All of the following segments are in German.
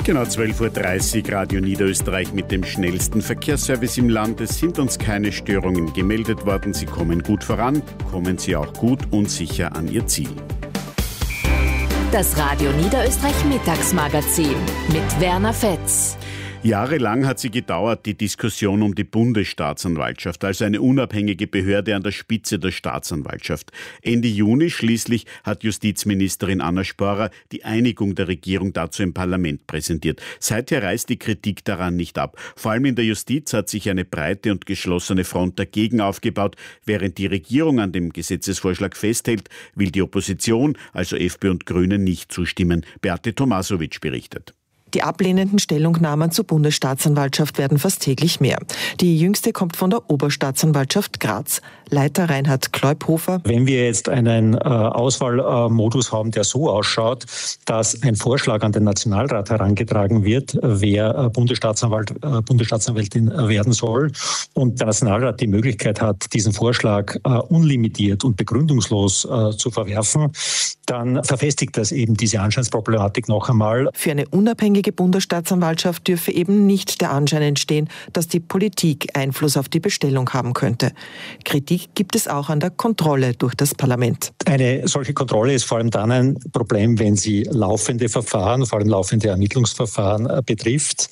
Genau 12.30 Uhr, Radio Niederösterreich mit dem schnellsten Verkehrsservice im Land. Es sind uns keine Störungen gemeldet worden. Sie kommen gut voran, kommen Sie auch gut und sicher an Ihr Ziel. Das Radio Niederösterreich Mittagsmagazin mit Werner Fetz. Jahrelang hat sie gedauert, die Diskussion um die Bundesstaatsanwaltschaft, also eine unabhängige Behörde an der Spitze der Staatsanwaltschaft. Ende Juni schließlich hat Justizministerin Anna Sporer die Einigung der Regierung dazu im Parlament präsentiert. Seither reißt die Kritik daran nicht ab. Vor allem in der Justiz hat sich eine breite und geschlossene Front dagegen aufgebaut. Während die Regierung an dem Gesetzesvorschlag festhält, will die Opposition, also FPÖ und Grüne, nicht zustimmen. Beate Tomasovic berichtet. Die ablehnenden Stellungnahmen zur Bundesstaatsanwaltschaft werden fast täglich mehr. Die jüngste kommt von der Oberstaatsanwaltschaft Graz. Leiter Reinhard Kleubhofer. Wenn wir jetzt einen Auswahlmodus haben, der so ausschaut, dass ein Vorschlag an den Nationalrat herangetragen wird, wer Bundesstaatsanwältin werden soll, und der Nationalrat die Möglichkeit hat, diesen Vorschlag unlimitiert und begründungslos zu verwerfen, dann verfestigt das eben diese Anscheinsproblematik noch einmal. Für eine unabhängige Bundesstaatsanwaltschaft dürfe eben nicht der Anschein entstehen, dass die Politik Einfluss auf die Bestellung haben könnte. Kritik gibt es auch an der Kontrolle durch das Parlament. Eine solche Kontrolle ist vor allem dann ein Problem, wenn sie laufende Verfahren, vor allem laufende Ermittlungsverfahren betrifft.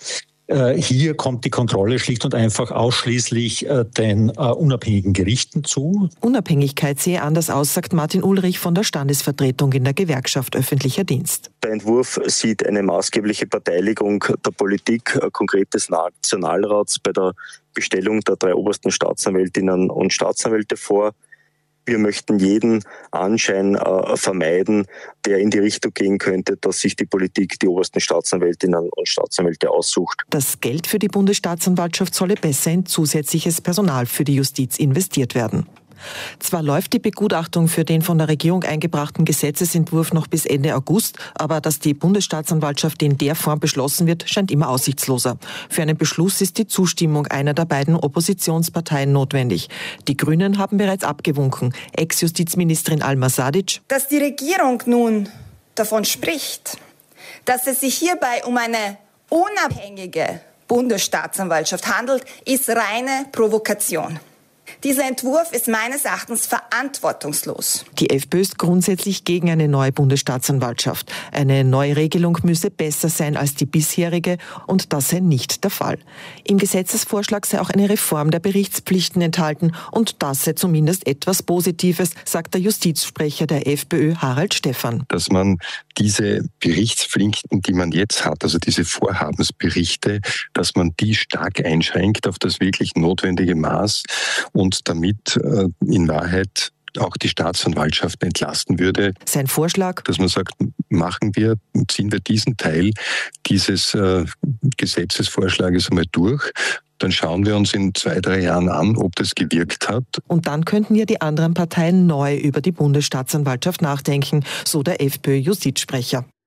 Hier kommt die Kontrolle schlicht und einfach ausschließlich den unabhängigen Gerichten zu. Unabhängigkeit sehe anders aus, sagt Martin Ulrich von der Standesvertretung in der Gewerkschaft Öffentlicher Dienst. Der Entwurf sieht eine maßgebliche Beteiligung der Politik, konkret des Nationalrats, bei der Bestellung der 3 obersten Staatsanwältinnen und Staatsanwälte vor. Wir möchten jeden Anschein vermeiden, der in die Richtung gehen könnte, dass sich die Politik die obersten Staatsanwältinnen und Staatsanwälte aussucht. Das Geld für die Bundesstaatsanwaltschaft solle besser in zusätzliches Personal für die Justiz investiert werden. Zwar läuft die Begutachtung für den von der Regierung eingebrachten Gesetzesentwurf noch bis Ende August, aber dass die Bundesstaatsanwaltschaft in der Form beschlossen wird, scheint immer aussichtsloser. Für einen Beschluss ist die Zustimmung einer der beiden Oppositionsparteien notwendig. Die Grünen haben bereits abgewunken. Ex-Justizministerin Alma Sadic. Dass die Regierung nun davon spricht, dass es sich hierbei um eine unabhängige Bundesstaatsanwaltschaft handelt, ist reine Provokation. Dieser Entwurf ist meines Erachtens verantwortungslos. Die FPÖ ist grundsätzlich gegen eine neue Bundesstaatsanwaltschaft. Eine neue Regelung müsse besser sein als die bisherige und das sei nicht der Fall. Im Gesetzesvorschlag sei auch eine Reform der Berichtspflichten enthalten und das sei zumindest etwas Positives, sagt der Justizsprecher der FPÖ Harald Stephan. Dass man diese Berichtspflichten, die man jetzt hat, also diese Vorhabensberichte, dass man die stark einschränkt auf das wirklich notwendige Maß und damit in Wahrheit auch die Staatsanwaltschaft entlasten würde. Sein Vorschlag? Dass man sagt, ziehen wir diesen Teil dieses Gesetzesvorschlages einmal durch. Dann schauen wir uns in 2-3 Jahren an, ob das gewirkt hat. Und dann könnten ja die anderen Parteien neu über die Bundesstaatsanwaltschaft nachdenken, so der FPÖ-Justizsprecher.